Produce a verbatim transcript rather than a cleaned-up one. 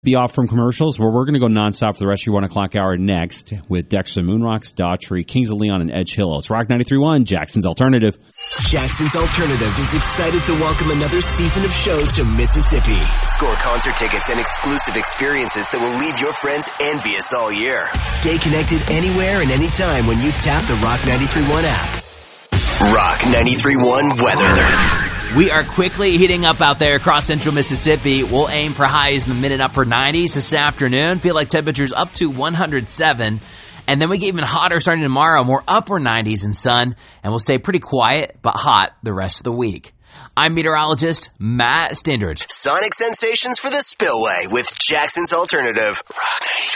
Be off from commercials, where we're going to go nonstop for the rest of your one o'clock hour next with Dexter Moonrocks, Daughtry, Kings of Leon, and Edge Hill. It's Rock ninety-three point one, Jackson's Alternative. Jackson's Alternative is excited to welcome another season of shows to Mississippi. Score concert tickets and exclusive experiences that will leave your friends envious all year. Stay connected anywhere and anytime when you tap the Rock ninety-three point one app. Rock ninety-three point one weather. We are quickly heating up out there across central Mississippi. We'll aim for highs in the mid and upper nineties this afternoon. Feel like temperatures up to one hundred seven. And then we get even hotter starting tomorrow, more upper nineties and sun. And we'll stay pretty quiet but hot the rest of the week. I'm meteorologist Matt Stindridge. Sonic sensations for the spillway with Jackson's Alternative. Rock ninety-three.